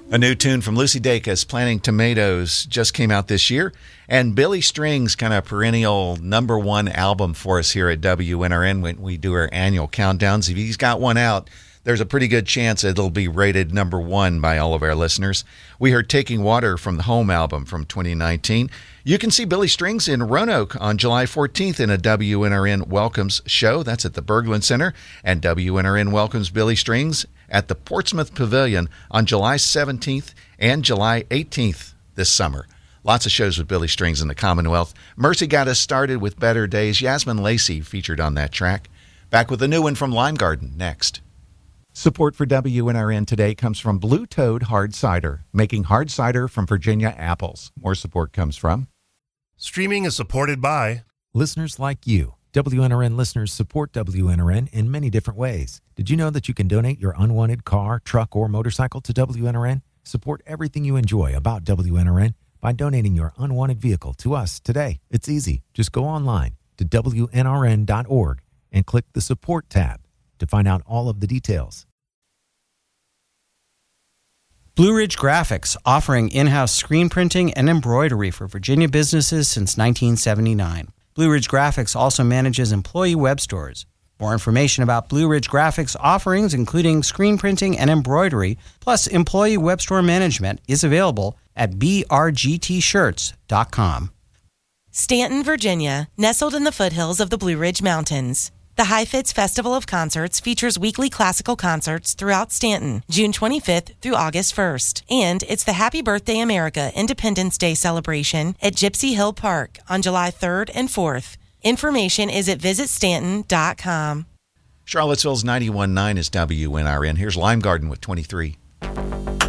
A new tune from Lucy Dacus, Planting Tomatoes, just came out this year. And Billy Strings, kind of perennial #1 album for us here at WNRN when we do our annual countdowns. If he's got one out, there's a pretty good chance it'll be rated #1 by all of our listeners. We heard Taking Water from the Home album from 2019. You can see Billy Strings in Roanoke on July 14th in a WNRN Welcomes show. That's at the Berglund Center. And WNRN welcomes Billy Strings at the Portsmouth Pavilion on July 17th and July 18th this summer. Lots of shows with Billy Strings in the Commonwealth. Mercy got us started with Better Days. Yasmin Lacey featured on that track. Back with a new one from Lime Garden next. Support for WNRN today comes from Blue Toad Hard Cider, making hard cider from Virginia apples. More support comes from Streaming is supported by listeners like you. WNRN listeners support WNRN in many different ways. Did you know that you can donate your unwanted car, truck, or motorcycle to WNRN? Support everything you enjoy about WNRN by donating your unwanted vehicle to us today. It's easy. Just go online to WNRN.org and click the Support tab to find out all of the details. Blue Ridge Graphics, offering in-house screen printing and embroidery for Virginia businesses since 1979. Blue Ridge Graphics also manages employee web stores. More information about Blue Ridge Graphics offerings, including screen printing and embroidery, plus employee web store management, is available at brgtshirts.com. Stanton, Virginia, nestled in the foothills of the Blue Ridge Mountains. The High-Fits Festival of Concerts features weekly classical concerts throughout Stanton, June 25th through August 1st. And it's the Happy Birthday America Independence Day celebration at Gypsy Hill Park on July 3rd and 4th. Information is at visitstanton.com. Charlottesville's 91.9 is WNRN. Here's Lime Garden with 23.